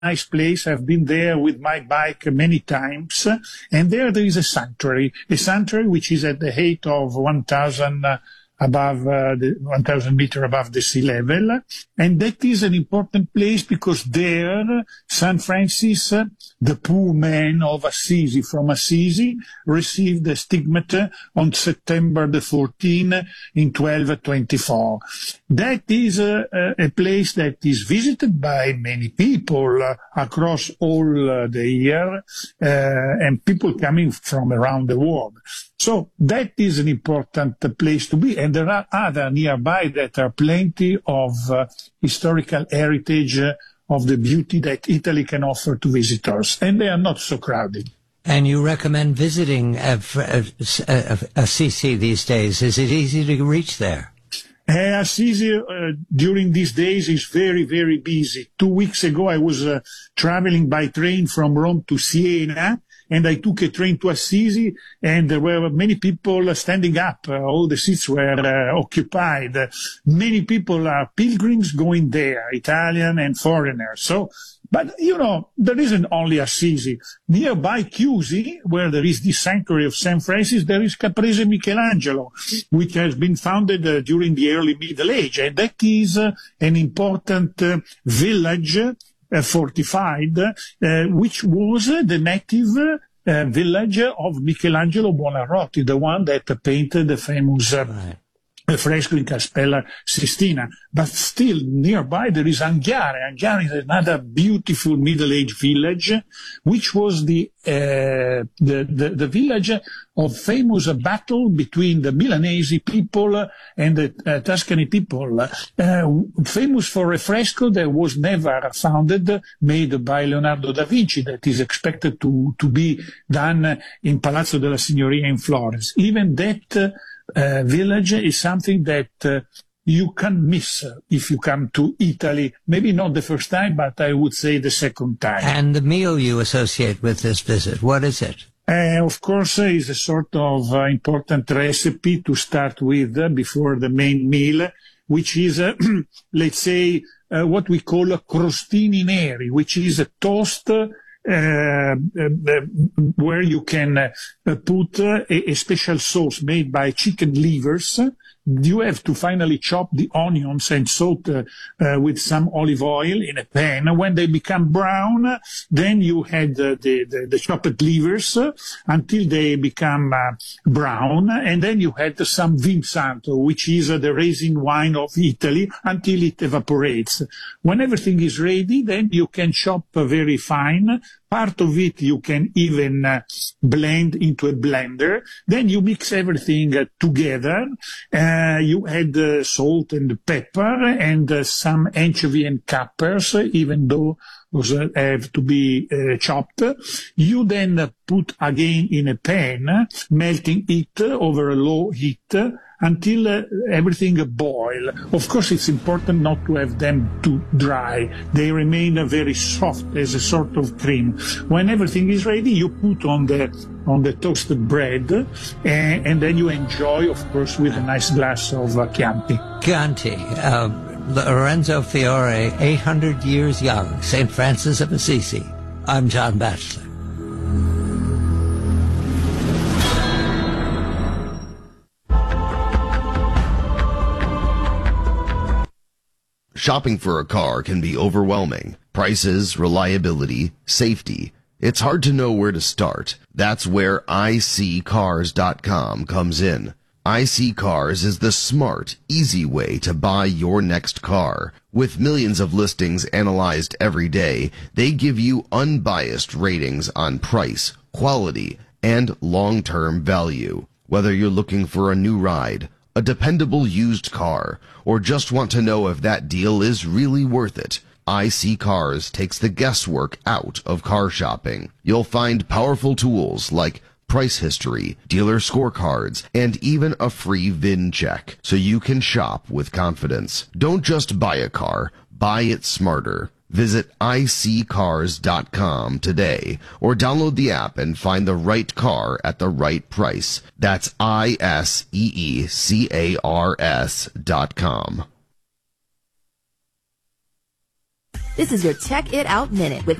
nice place. I've been there with my bike many times. And there is a sanctuary which is at the height of 1,000 above the 1,000 meter above the sea level. And that is an important place because there, St. Francis, the poor man of Assisi from Assisi, received the stigmata on September the 14th in 1224. That is a place that is visited by many people across all the year, and people coming from around the world. So that is an important place to be. And there are other nearby that are plenty of historical heritage of the beauty that Italy can offer to visitors. And they are not so crowded. And you recommend visiting Assisi these days. Is it easy to reach there? Assisi during these days is very, very busy. 2 weeks ago, I was traveling by train from Rome to Siena, and I took a train to Assisi, and there were many people standing up. All the seats were occupied. Many people are pilgrims going there, Italian and foreigners. But, there isn't only Assisi. Nearby Chiusi, where there is the sanctuary of St. Francis, there is Caprese Michelangelo, which has been founded during the early Middle Age. And that is an important village, fortified, which was the native village of Michelangelo Buonarroti, the one that painted the famous fresco in Caspella Sistina. But still nearby there is Anghiare. Anghiare is another beautiful Middle-Age village, which was the village of famous battle between the Milanese people and the Tuscany people. Famous for a fresco that was never founded, made by Leonardo da Vinci, that is expected to be done in Palazzo della Signoria in Florence. Even that village is something that you can miss if you come to Italy. Maybe not the first time, but I would say the second time. And the meal you associate with this visit, what is it? Of course, is a sort of important recipe to start with before the main meal, which is, let's say, what we call crostini neri, which is a toast where you can put a special sauce made by chicken livers. You have to finally chop the onions and salt with some olive oil in a pan. When they become brown, then you add the chopped livers until they become brown, and then you add some Vin Santo, which is the raisin wine of Italy, until it evaporates. When everything is ready, then you can chop very fine. Part of it you can even blend into a blender. Then you mix everything together. You add salt and pepper and some anchovy and capers, even though those have to be chopped. You then put again in a pan, melting it over a low heat until everything boil. Of course, it's important not to have them too dry. They remain very soft as a sort of cream. When everything is ready, you put on the toasted bread, and then you enjoy, of course, with a nice glass of Chianti. Chianti, Lorenzo Fiore, 800 years young, St. Francis of Assisi. I'm John Batchelor. Shopping for a car can be overwhelming. Prices, reliability, safety. It's hard to know where to start. That's where iSeeCars.com comes in. iSeeCars is the smart, easy way to buy your next car. With millions of listings analyzed every day, they give you unbiased ratings on price, quality, and long-term value. Whether you're looking for a new ride, a dependable used car, or just want to know if that deal is really worth it, iSeeCars takes the guesswork out of car shopping. You'll find powerful tools like price history, dealer scorecards, and even a free VIN check, so you can shop with confidence. Don't just buy a car, buy it smarter. Visit iSeeCars.com today or download the app and find the right car at the right price. That's iSeeCars.com. This is your Check It Out Minute with